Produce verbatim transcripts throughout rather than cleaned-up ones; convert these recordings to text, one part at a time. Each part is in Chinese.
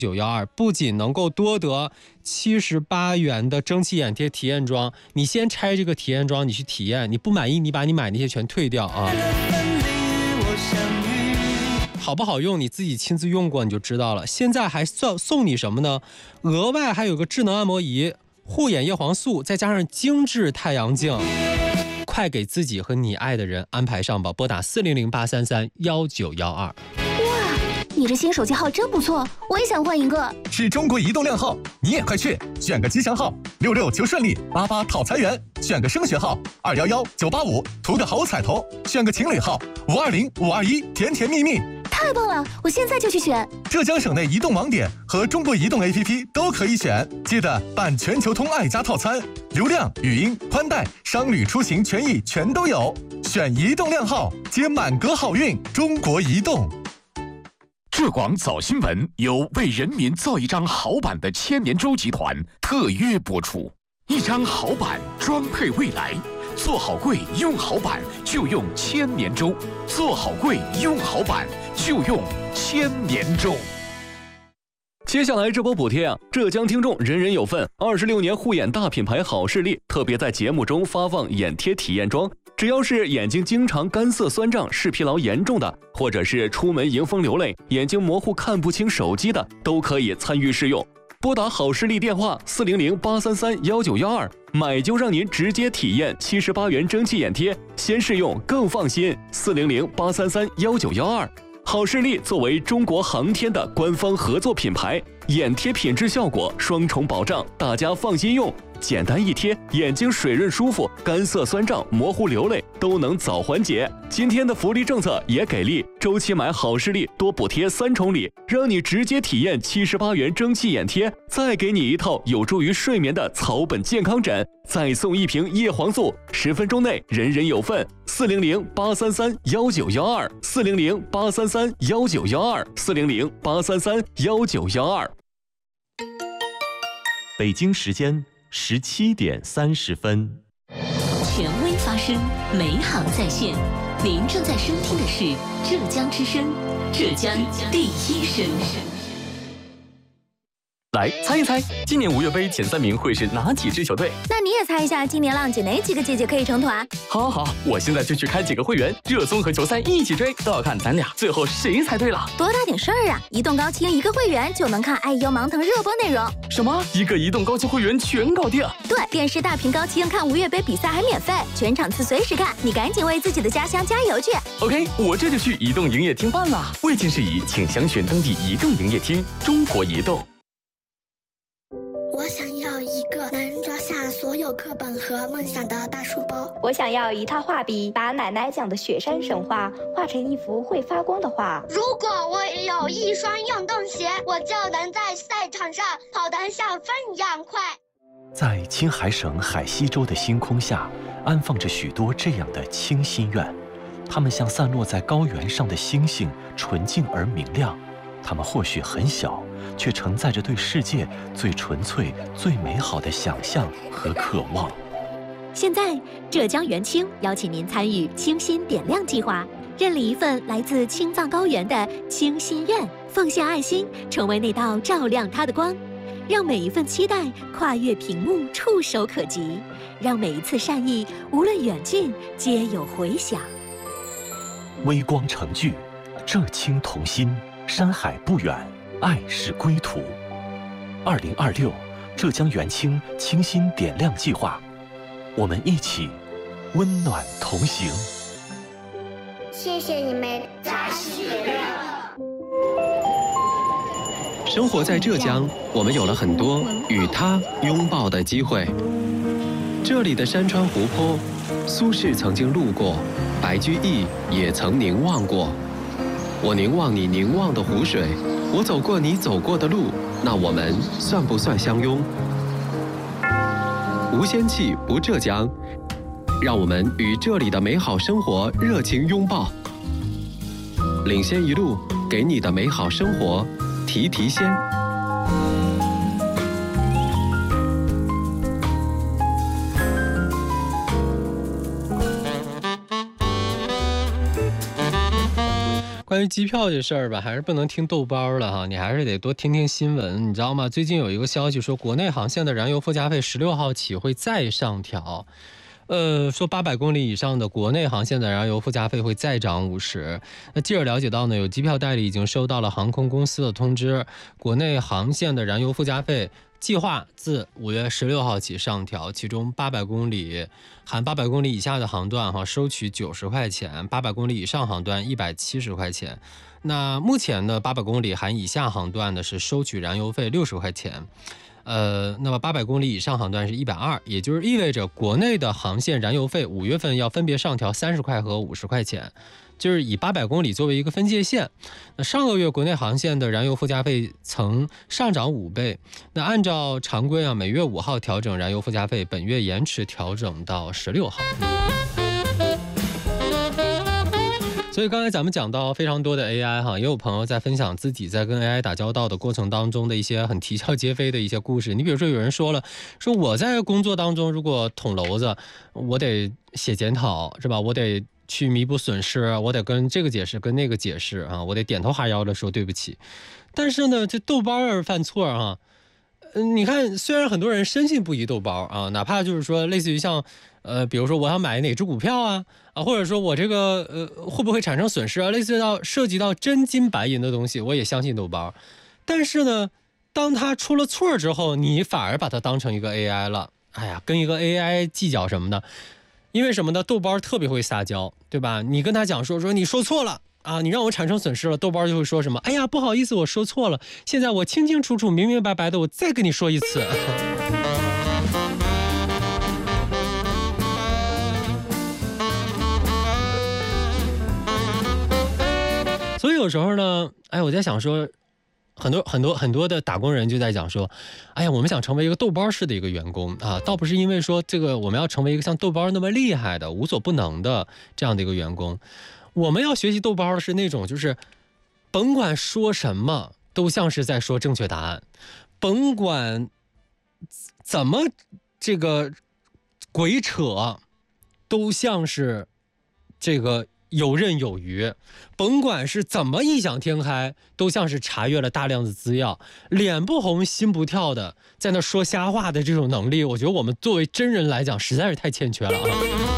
九一二不仅能够多得七十八元的蒸汽眼贴体验装，你先拆这个体验装，你去体验，你不满意，你把你买那些全退掉啊。好不好用你自己亲自用过你就知道了。现在还送送你什么呢？额外还有个智能按摩仪、护眼叶黄素，再加上精致太阳镜。快给自己和你爱的人安排上吧，拨打四零零八三三幺九幺二。 你这新手机号真不错，我也想换一个。 是中国移动靓号，你也快去选个吉祥号，六六求顺利，八八讨财源；选个升学号，二幺幺九八五，图个好彩头；选个情侣号，五二零五二一，甜甜蜜蜜。 太棒了，我现在就去选。 浙江省内移动网点和中国移动 A P P 都可以选，记得办全球通爱家套餐，流量、语音、宽带、商旅出行权益全都有。选移动靓号，接满格好运。中国移动。 浙广早新闻由为人民造一张好版的千年舟集团特约播出，一张好版装配未来。做好柜用好版就用千年舟，做好柜用好版就用千年舟。 接下来这波补贴啊，浙江听众人人有份。二十六年护眼大品牌好视力特别在节目中发放眼贴体验装，只要是眼睛经常干涩酸胀、视疲劳严重的，或者是出门迎风流泪、眼睛模糊看不清手机的，都可以参与试用。拨打好视力电话四零零八三三幺九幺二，买就让您直接体验七十八元蒸汽眼贴，先试用更放心。四零零八三三幺九幺二。好视力作为中国航天的官方合作品牌，眼贴品质效果双重保障，大家放心用。简单一贴，眼睛水润舒服，干涩酸胀、模糊流泪都能早缓解。今天的福利政策也给力，周期买好视力多补贴三重礼，让你直接体验七十八元蒸汽眼贴，再给你一套有助于睡眠的草本健康枕，再送一瓶叶黄素，十分钟内人人有份。四零零八三三幺九幺二，四零零八三三幺九幺二，四零零八三三幺九幺二。 北京时间十七点三十分。 权威发声，美好在线。您正在收听的是浙江之声，浙江第一声。 来猜一猜，今年五月杯前三名会是哪几支球队？ 那你也猜一下，今年浪姐哪几个姐姐可以成团？ 好好好，我现在就去开几个会员，热搜和球赛一起追，都要看咱俩最后谁猜对了。 多大点事儿啊！移动高清一个会员就能看爱优芒腾热播内容。 什么？一个移动高清会员全搞定？ 对，电视大屏高清看五月杯比赛还免费，全场次随时看，你赶紧为自己的家乡加油去。 OK， 我这就去移动营业厅办了。未经事宜，请详询登记移动营业厅。中国移动。 我想要一个能装下所有课本和梦想的大书包。 我想要一套画笔，把奶奶讲的雪山神话画成一幅会发光的画。 如果我也有一双运动鞋，我就能在赛场上跑得像风一样快。 在青海省海西州的星空下，安放着许多这样的清心愿，它们像散落在高原上的星星，纯净而明亮。它们或许很小，却承载着对世界最纯粹、最美好的想象和渴望。 现在，浙江元清邀请您参与清心点亮计划，认领一份来自青藏高原的清心愿，奉献爱心，成为那道照亮它的光，让每一份期待跨越屏幕，触手可及，让每一次善意，无论远近，皆有回响。 微光成炬，浙青同心。山海不远，爱是归途。二零二六，浙江元清清心点亮计划，我们一起温暖同行。 谢谢你们，加戏生活在浙江，我们有了很多与它拥抱的机会。这里的山川湖泊，苏轼曾经路过，白居易也曾凝望过。我凝望你凝望的湖水，我走过你走过的路，那我们算不算相拥？无仙气不浙江，让我们与这里的美好生活热情拥抱。领先一路，给你的美好生活提提鲜。 关于机票这事儿吧，还是不能听豆包了哈，你还是得多听听新闻，你知道吗？最近有一个消息说，国内航线的燃油附加费十六号起会再上调。呃，说八百公里以上的国内航线的燃油附加费会再涨五十。那记者了解到呢，有机票代理已经收到了航空公司的通知，国内航线的燃油附加费计划自五月十六号起上调，其中八百公里含八百公里以下的航段哈，收取九十块钱，八百公里以上航段一百七十块钱。那目前呢，八百公里含以下航段呢是收取燃油费六十块钱。呃，那么八百公里以上航段是一百二十，也就是意味着国内的航线燃油费五月份要分别上调三十块和五十块钱，就是以八百公里作为一个分界线。那上个月国内航线的燃油附加费曾上涨五倍，那按照常规啊，每月五号调整燃油附加费，本月延迟调整到十六号。所以刚才咱们讲到非常多的 A I 哈，也有朋友在分享自己在跟 A I 打交道的过程当中的一些很啼笑皆非的一些故事。你比如说有人说了，说我在工作当中如果捅娄子，我得写检讨是吧？我得去弥补损失，我得跟这个解释跟那个解释啊，我得点头哈腰的说对不起。但是呢，这豆包儿犯错啊，嗯，你看虽然很多人深信不疑豆包啊，哪怕就是说类似于像呃，比如说我想买哪只股票啊。啊，或者说我这个呃会不会产生损失啊？类似到涉及到真金白银的东西，我也相信豆包。但是呢，当他出了错之后，你反而把它当成一个 A I 了。哎呀，跟一个 A I 计较什么呢？因为什么呢？豆包特别会撒娇，对吧？你跟他讲说说你说错了啊，你让我产生损失了，豆包就会说什么？哎呀，不好意思，我说错了。现在我清清楚楚、明明白白的，我再跟你说一次。所以有时候呢，哎，我在想说，很多很多很多的打工人就在讲说，哎呀，我们想成为一个豆包式的一个员工啊，倒不是因为说这个我们要成为一个像豆包那么厉害的、无所不能的这样的一个员工，我们要学习豆包的是那种就是甭管说什么都像是在说正确答案，甭管怎么这个鬼扯都像是这个游刃有余，甭管是怎么异想天开都像是查阅了大量的资料，脸不红心不跳的在那说瞎话的这种能力，我觉得我们作为真人来讲实在是太欠缺了啊。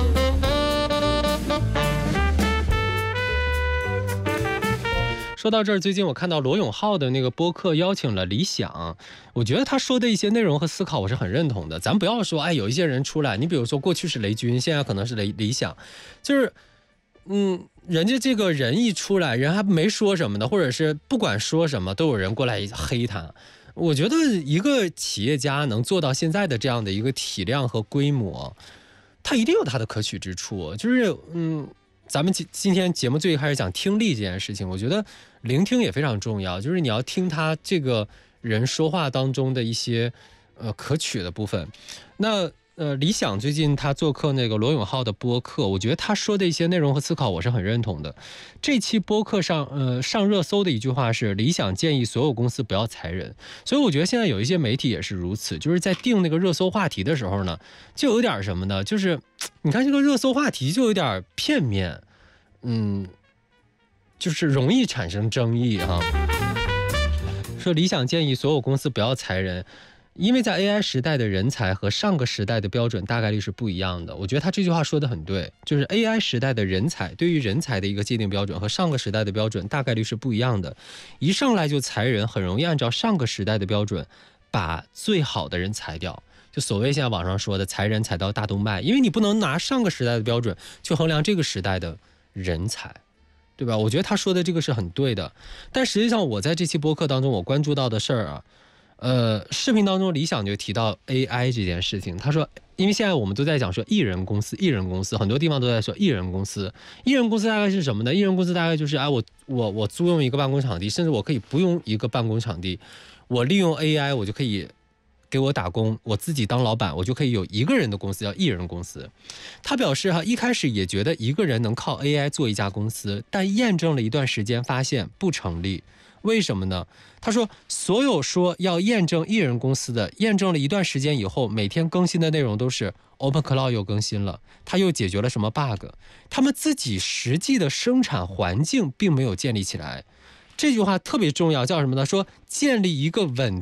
说到这儿，最近我看到罗永浩的那个播客邀请了理想，我觉得他说的一些内容和思考我是很认同的。咱不要说哎有一些人出来，你比如说过去是雷军，现在可能是雷理想，就是嗯，人家这个人一出来，人还没说什么呢，或者是不管说什么都有人过来黑他。我觉得一个企业家能做到现在的这样的一个体量和规模，他一定有他的可取之处。就是嗯，咱们今今天节目最开始讲听力这件事情，我觉得聆听也非常重要，就是你要听他这个人说话当中的一些呃可取的部分。那呃，理想最近他做客那个罗永浩的播客，我觉得他说的一些内容和思考我是很认同的。这期播客上呃上热搜的一句话是理想建议所有公司不要裁人，所以我觉得现在有一些媒体也是如此，就是在定那个热搜话题的时候呢，就有点什么呢，就是你看这个热搜话题就有点片面，嗯，就是容易产生争议哈。说理想建议所有公司不要裁人，因为在 A I 时代的人才和上个时代的标准大概率是不一样的。我觉得他这句话说得很对，就是 A I 时代的人才对于人才的一个界定标准和上个时代的标准大概率是不一样的。一上来就裁人，很容易按照上个时代的标准把最好的人裁掉，就所谓现在网上说的裁人裁到大动脉，因为你不能拿上个时代的标准去衡量这个时代的人才，对吧？我觉得他说的这个是很对的。但实际上我在这期播客当中我关注到的事儿啊，呃，视频当中理想就提到 A I 这件事情，他说因为现在我们都在讲说艺人公司艺人公司很多地方都在说艺人公司艺人公司大概是什么呢？艺人公司大概就是哎，我我我租用一个办公场地，甚至我可以不用一个办公场地，我利用 A I 我就可以给我打工，我自己当老板，我就可以有一个人的公司叫艺人公司。他表示哈，一开始也觉得一个人能靠 A I 做一家公司，但验证了一段时间发现不成立。 为什么呢？他说，所有说要验证艺人公司的，验证了一段时间以后，每天更新的内容都是 OpenCloud 又更新了，他又解决了什么 bug， 他们自己实际的生产环境并没有建立起来。这句话特别重要，叫什么呢？说建立一个稳